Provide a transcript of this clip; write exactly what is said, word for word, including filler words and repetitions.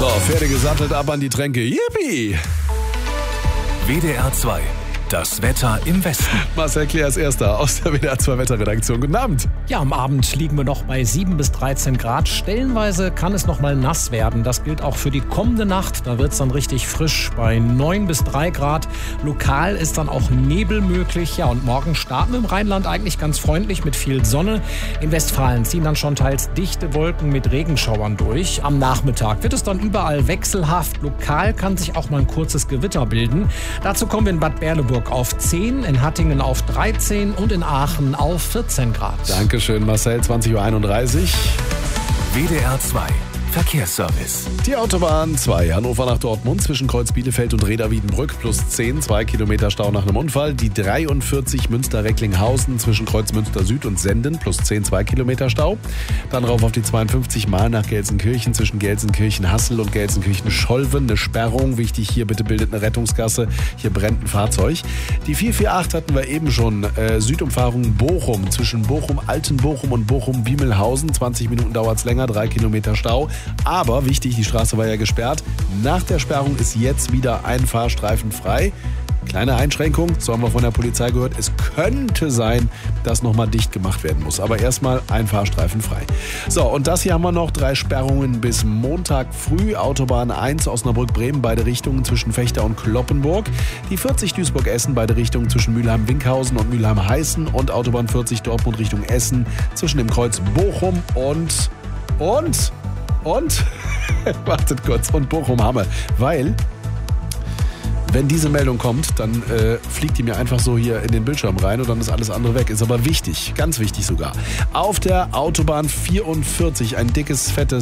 So, Pferde gesattelt, ab an die Tränke. Yippie! W D R zwei. Das Wetter im Westen. Marcel Klähr ist Erster aus der W D R zwei Wetterredaktion. Guten Abend. Ja, am Abend liegen wir noch bei sieben bis dreizehn Grad. Stellenweise kann es noch mal nass werden. Das gilt auch für die kommende Nacht. Da wird es dann richtig frisch bei neun bis drei Grad. Lokal ist dann auch Nebel möglich. Ja, und morgen starten wir im Rheinland eigentlich ganz freundlich mit viel Sonne. In Westfalen ziehen dann schon teils dichte Wolken mit Regenschauern durch. Am Nachmittag wird es dann überall wechselhaft. Lokal kann sich auch mal ein kurzes Gewitter bilden. Dazu kommen wir in Bad Berleburg auf zehn, in Hattingen auf dreizehn und in Aachen auf vierzehn Grad. Dankeschön, Marcel. zwanzig Uhr einunddreißig. W D R zwei. Verkehrsservice. Die Autobahn zwei, Hannover nach Dortmund zwischen Kreuz Bielefeld und Reda-Wiedenbrück plus zehn, zwei Kilometer Stau nach einem Unfall. Die dreiundvierzig Münster-Recklinghausen zwischen Kreuz Münster Süd und Senden plus zehn, zwei Kilometer Stau. Dann rauf auf die zweiundfünfzig Mal nach Gelsenkirchen zwischen Gelsenkirchen-Hassel und Gelsenkirchen-Scholven. Eine Sperrung, wichtig, hier bitte bildet eine Rettungsgasse. Hier brennt ein Fahrzeug. Die vier vier acht hatten wir eben schon. Äh, Südumfahrung Bochum zwischen Bochum-Altenbochum und Bochum-Wiemelhausen. zwanzig Minuten dauert es länger, drei Kilometer Stau. Aber wichtig, die Straße war ja gesperrt. Nach der Sperrung ist jetzt wieder ein Fahrstreifen frei. Kleine Einschränkung, so haben wir von der Polizei gehört. Es könnte sein, dass nochmal dicht gemacht werden muss. Aber erstmal ein Fahrstreifen frei. So, und das hier haben wir noch. Drei Sperrungen bis Montag früh. Autobahn eins Osnabrück-Bremen, beide Richtungen zwischen Vechta und Kloppenburg. Die vierzig Duisburg-Essen, beide Richtungen zwischen Mülheim-Winkhausen und Mülheim-Heißen. Und Autobahn vierzig Dortmund Richtung Essen zwischen dem Kreuz Bochum und... und... Und, wartet kurz, und Bochum-Hamme, weil, wenn diese Meldung kommt, dann äh, fliegt die mir einfach so hier in den Bildschirm rein und dann ist alles andere weg. Ist aber wichtig, ganz wichtig sogar. Auf der Autobahn vierundvierzig ein dickes, fettes